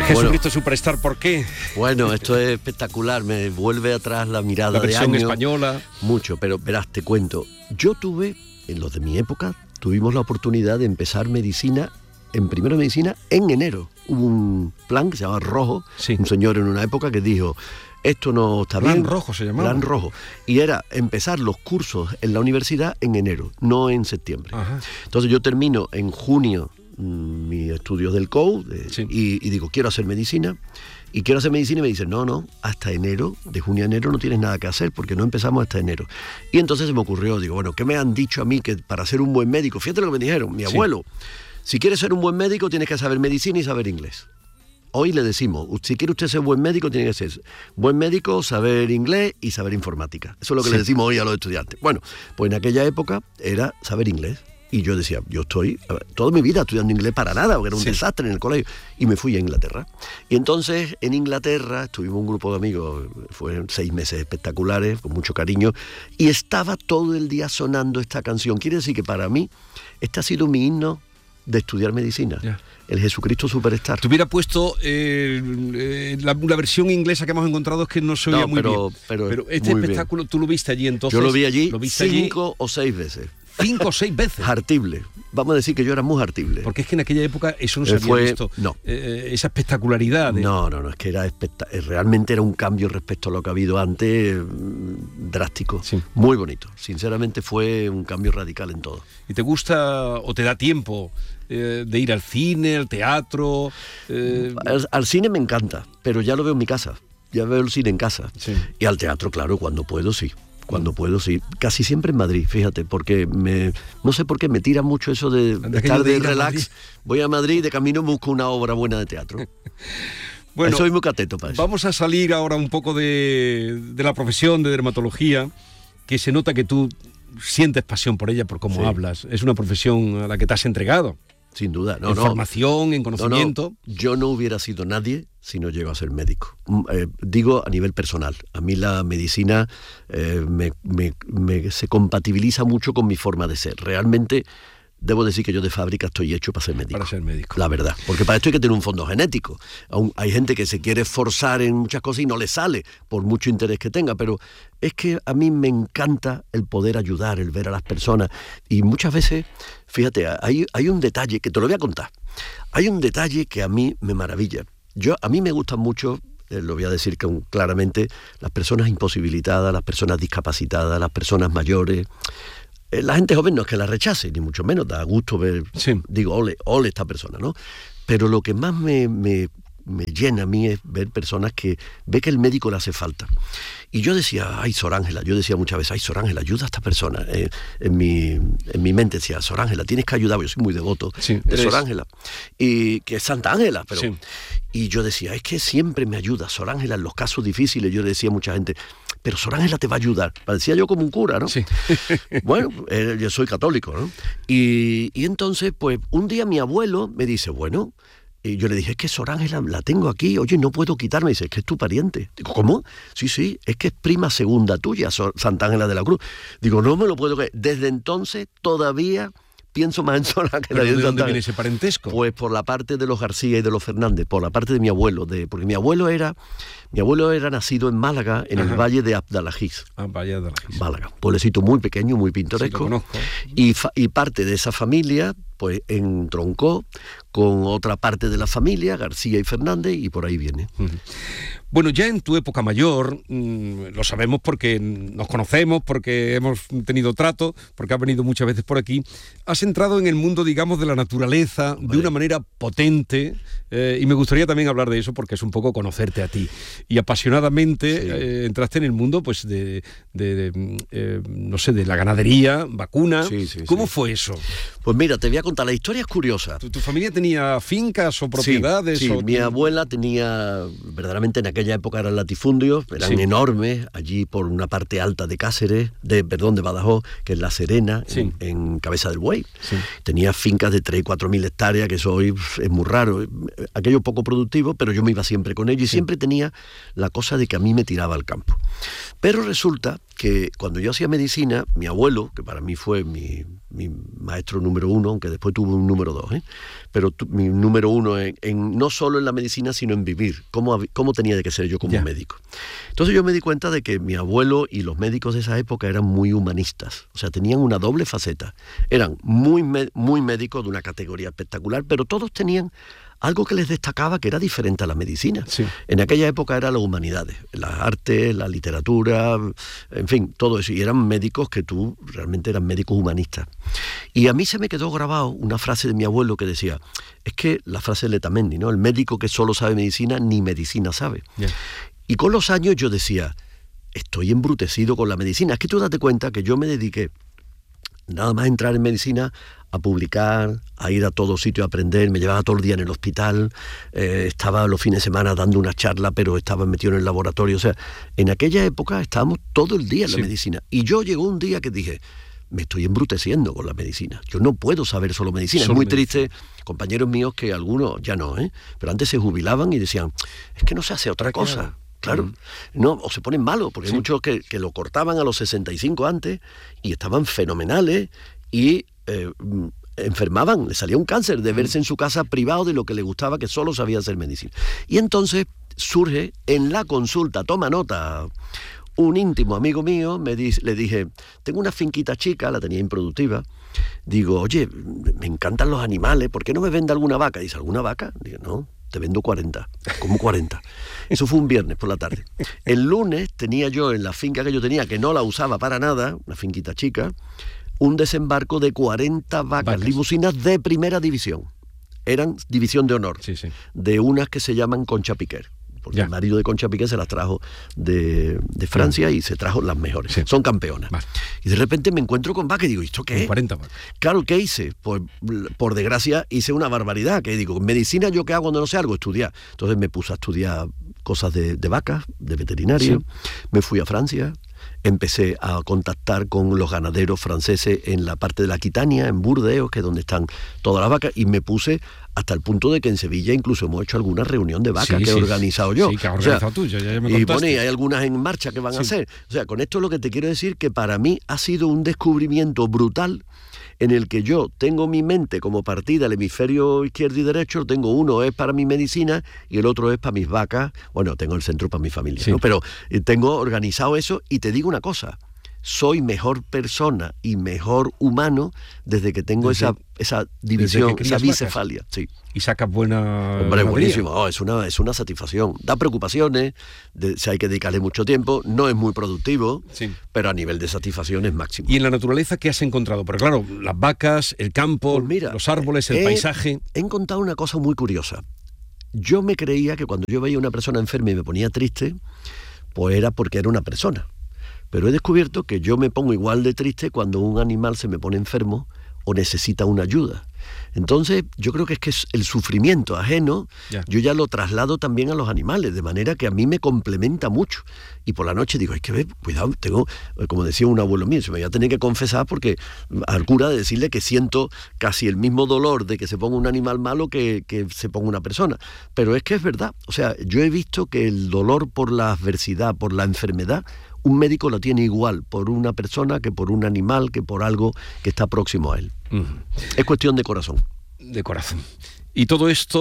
Jesucristo Superstar, ¿por qué? Bueno, esto es espectacular, me vuelve atrás la mirada La versión de años. española. Mucho, pero verás, te cuento. Yo tuve, en los de mi época, tuvimos la oportunidad de empezar medicina, primero medicina, en enero. Hubo un plan que se llamaba Rojo, Sí. un señor en una época que dijo, esto no está Plan bien. Rojo se llamaba. Plan Rojo. Y era empezar los cursos en la universidad en enero, no en septiembre. Ajá. Entonces yo termino en junio mis estudios del COU Sí. y digo, quiero hacer medicina. Y quiero hacer medicina y me dicen, no, hasta enero, de junio a enero no tienes nada que hacer porque no empezamos hasta enero. Y entonces se me ocurrió, digo, bueno, ¿qué me han dicho a mí que para ser un buen médico? Fíjate lo que me dijeron, mi abuelo, si quieres ser un buen médico tienes que saber medicina y saber inglés. Hoy le decimos, si quiere usted ser buen médico, tiene que ser buen médico, saber inglés y saber informática. Eso es lo que le decimos hoy a los estudiantes. Bueno, pues en aquella época era saber inglés. Y yo decía, yo estoy toda mi vida estudiando inglés para nada, porque era un desastre en el colegio. Y me fui a Inglaterra. Y entonces en Inglaterra estuvimos un grupo de amigos, fueron 6 meses espectaculares, con mucho cariño, y estaba todo el día sonando esta canción. Quiere decir que para mí, este ha sido mi himno de estudiar medicina. Ya. El Jesucristo Superstar. Te hubiera puesto la versión inglesa que hemos encontrado, es que no se oía muy bien. Pero este muy espectáculo, tú lo viste allí entonces. Yo lo vi allí ¿Lo viste 5 o 6 veces. 5 o 6 veces. Hartible. Vamos a decir que yo era muy hartible. Porque es que en aquella época eso no se había visto. No. Esa espectacularidad. No, es que era realmente era un cambio respecto a lo que ha habido antes, drástico. Sí. Muy bonito. Sinceramente fue un cambio radical en todo. ¿Y te gusta o te da tiempo de ir al cine, al teatro? Al cine me encanta, pero ya lo veo en mi casa. Ya veo el cine en casa. Sí. Y al teatro, claro, cuando puedo, sí. Cuando puedo, sí. Casi siempre en Madrid, fíjate, porque no sé por qué me tira mucho eso de estar de relax. Voy a Madrid y de camino busco una obra buena de teatro. Bueno, soy muy cateto para eso. Vamos a salir ahora un poco de la profesión de dermatología, que se nota que tú sientes pasión por ella, por cómo hablas. Es una profesión a la que te has entregado. Sin duda. En formación, en conocimiento. Yo no hubiera sido nadie si no llego a ser médico. Digo a nivel personal. A mí la medicina se compatibiliza mucho con mi forma de ser. Realmente debo decir que yo de fábrica estoy hecho para ser médico. Para ser médico. La verdad. Porque para esto hay que tener un fondo genético. Hay gente que se quiere esforzar en muchas cosas y no le sale, por mucho interés que tenga. Pero es que a mí me encanta el poder ayudar, el ver a las personas. Y muchas veces, fíjate, hay un detalle que te lo voy a contar. Hay un detalle que a mí me maravilla. A mí me gustan mucho, lo voy a decir claramente, las personas imposibilitadas, las personas discapacitadas, las personas mayores. La gente joven no es que la rechace, ni mucho menos, da gusto ver, digo, ole esta persona, ¿no? Pero lo que más me llena a mí es ver personas que ve que el médico le hace falta. Y yo decía, Sor Ángela, muchas veces, Sor Ángela, ayuda a esta persona. En mi mente decía, Sor Ángela, tienes que ayudar, yo soy muy devoto de Sor Ángela, y que es Santa Ángela, pero... Sí. Y yo decía, es que siempre me ayuda Sor Ángela en los casos difíciles. Yo le decía a mucha gente, pero Sor Ángela te va a ayudar. Parecía yo como un cura, ¿no? Sí. Bueno, yo soy católico, ¿no? Y entonces, pues, un día mi abuelo me dice, bueno... Y yo le dije, es que Sor Ángela la tengo aquí, oye, no puedo quitarme. Dice, es que es tu pariente. Digo, ¿cómo? Sí, es que es prima segunda tuya, Santa Ángela de la Cruz. Digo, no me lo puedo creer. Desde entonces todavía pienso más en Sor Ángela. ¿De dónde viene ese parentesco? Pues por la parte de los García y de los Fernández, por la parte de mi abuelo, porque mi abuelo era nacido en Málaga, en el Valle de Abdalajiz. Valle de Abdalajiz. Málaga, pueblecito muy pequeño, muy pintoresco. Sí, lo conozco. Y parte de esa familia, pues entroncó con otra parte de la familia, García y Fernández, y por ahí viene. Bueno, ya en tu época mayor, lo sabemos porque nos conocemos, porque hemos tenido trato, porque has venido muchas veces por aquí, has entrado en el mundo, digamos, de la naturaleza de una manera potente, y me gustaría también hablar de eso porque es un poco conocerte a ti. Y apasionadamente entraste en el mundo, pues, no sé, de la ganadería, vacuna. ¿Cómo fue eso? Pues mira, te voy a contar, la historia es curiosa. ¿Tu familia tenía fincas o propiedades? Sí, mi abuela tenía, verdaderamente en aquella época eran latifundios, eran enormes, allí por una parte alta de Cáceres, de Badajoz, que es La Serena, en Cabeza del Buey. Sí. Tenía fincas de 3 y 4 mil hectáreas, que eso hoy es muy raro. Aquello poco productivo, pero yo me iba siempre con ello y siempre tenía la cosa de que a mí me tiraba al campo. Pero resulta que cuando yo hacía medicina, mi abuelo, que para mí fue mi maestro número 1, aunque después tuve un número 2, pero mi número 1 no solo en la medicina, sino en vivir, cómo tenía que ser yo como médico. Entonces yo me di cuenta de que mi abuelo y los médicos de esa época eran muy humanistas, o sea, tenían una doble faceta. Eran muy médicos de una categoría espectacular, pero todos tenían algo que les destacaba que era diferente a la medicina. Sí. En aquella época eran las humanidades, las artes, la literatura, en fin, todo eso. Y eran médicos que realmente eran médicos humanistas. Y a mí se me quedó grabado una frase de mi abuelo que decía, es que la frase de Letamendi, ¿no? El médico que solo sabe medicina, ni medicina sabe. Yeah. Y con los años yo decía, estoy embrutecido con la medicina. Es que tú date cuenta que yo me dediqué nada más a entrar en medicina, a publicar, a ir a todos sitios a aprender, me llevaba todo el día en el hospital, estaba los fines de semana dando una charla, pero estaba metido en el laboratorio. O sea, en aquella época estábamos todo el día en la medicina. Y yo llegó un día que dije, me estoy embruteciendo con la medicina. Yo no puedo saber solo medicina. Es muy triste, compañeros míos que algunos ya no, pero antes se jubilaban y decían, es que no se hace otra cosa. Claro, no, o se ponen malos, porque hay muchos que lo cortaban a los 65 antes y estaban fenomenales y enfermaban, le salía un cáncer de verse en su casa privado de lo que le gustaba, que solo sabía hacer medicina. Y entonces surge en la consulta, toma nota, un íntimo amigo mío, le dije, tengo una finquita chica, la tenía improductiva, digo, oye, me encantan los animales, ¿por qué no me vende alguna vaca? Dice, ¿alguna vaca? Digo, no, te vendo 40. ¿Cómo 40? Eso fue un viernes por la tarde. El lunes tenía yo en la finca que yo tenía, que no la usaba para nada, una finquita chica, un desembarco de 40 vacas limusinas de primera división. Eran división de honor, de unas que se llaman Concha Piquer. Porque el marido de Concha Piquer se las trajo de Francia y se trajo las mejores. Sí. Son campeonas. Vale. Y de repente me encuentro con vacas y digo, ¿esto qué es? 40 vacas. Claro, ¿qué hice? Pues, por desgracia, hice una barbaridad. Que digo, medicina, ¿yo qué hago cuando no sé algo? Estudiar. Entonces me puse a estudiar cosas de vacas, de veterinaria. Sí. Me fui a Francia. Empecé a contactar con los ganaderos franceses en la parte de la Aquitania, en Burdeos, que es donde están todas las vacas, y me puse hasta el punto de que en Sevilla incluso hemos hecho alguna reunión de vacas que he organizado yo. Sí, que has organizado tú, ya me contaste. Y bueno, y hay algunas en marcha que van a hacer. O sea, con esto lo que te quiero decir que para mí ha sido un descubrimiento brutal en el que yo tengo mi mente como partida, el hemisferio izquierdo y derecho, tengo uno es para mi medicina y el otro es para mis vacas, bueno, tengo el centro para mi familia, ¿no? Pero tengo organizado eso y te digo una cosa, soy mejor persona y mejor humano desde que tengo esa división, esa bicefalia. Sí. Y sacas buena... Hombre, buenísimo, es una satisfacción. Da preocupaciones, si hay que dedicarle mucho tiempo, no es muy productivo, pero a nivel de satisfacción es máximo. ¿Y en la naturaleza qué has encontrado? Porque claro, las vacas, el campo, pues mira, los árboles, el paisaje... He encontrado una cosa muy curiosa. Yo me creía que cuando yo veía a una persona enferma y me ponía triste, pues era porque era una persona. Pero he descubierto que yo me pongo igual de triste cuando un animal se me pone enfermo o necesita una ayuda. Entonces, yo creo que es que el sufrimiento ajeno, yo ya lo traslado también a los animales, de manera que a mí me complementa mucho. Y por la noche digo, hay que ver, cuidado, tengo, como decía un abuelo mío, se me voy a tener que confesar porque al cura de decirle que siento casi el mismo dolor de que se ponga un animal malo que se ponga una persona. Pero es que es verdad, o sea, yo he visto que el dolor por la adversidad, por la enfermedad, un médico lo tiene igual por una persona que por un animal, que por algo que está próximo a él. Es cuestión de corazón. De corazón. Y todo esto,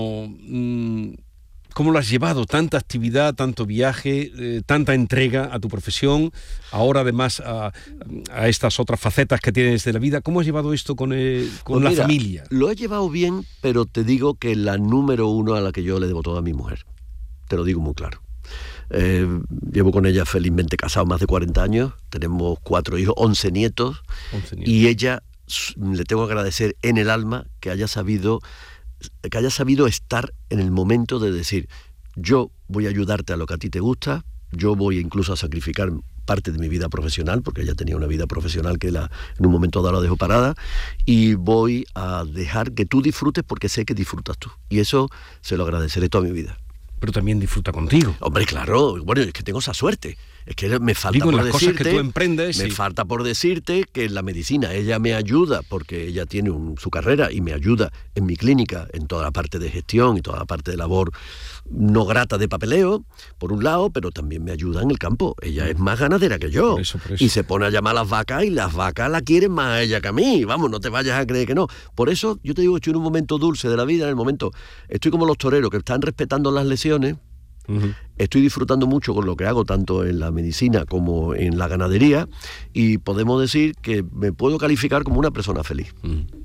¿cómo lo has llevado? Tanta actividad, tanto viaje, tanta entrega a tu profesión, ahora además a estas otras facetas que tienes de la vida. ¿Cómo has llevado esto con la familia? Lo he llevado bien, pero te digo que la número uno a la que yo le debo todo a mi mujer. Te lo digo muy claro. Llevo con ella felizmente casado más de 40 años, tenemos 4 hijos, 11 nietos. Y ella, le tengo que agradecer en el alma que haya sabido estar en el momento de decir, yo voy a ayudarte a lo que a ti te gusta, yo voy incluso a sacrificar parte de mi vida profesional, porque ella tenía una vida profesional que en un momento dado la dejó parada, y voy a dejar que tú disfrutes porque sé que disfrutas tú, y eso se lo agradeceré toda mi vida. Pero también disfruta contigo. Hombre, claro, bueno, es que tengo esa suerte. Es que me falta Digo, por las cosas que decirte, tú emprendes, me sí. falta por decirte que en la medicina ella me ayuda, porque ella tiene su carrera y me ayuda en mi clínica, en toda la parte de gestión y toda la parte de labor no grata de papeleo, por un lado, pero también me ayuda en el campo. Ella es más ganadera que yo. Por eso. Y se pone a llamar a las vacas y las vacas la quieren más a ella que a mí. Vamos, no te vayas a creer que no. Por eso yo te digo, estoy en un momento dulce de la vida, en el momento, estoy como los toreros que están respetando las lesiones. Uh-huh. Estoy disfrutando mucho con lo que hago, tanto en la medicina como en la ganadería, y podemos decir que me puedo calificar como una persona feliz. Uh-huh.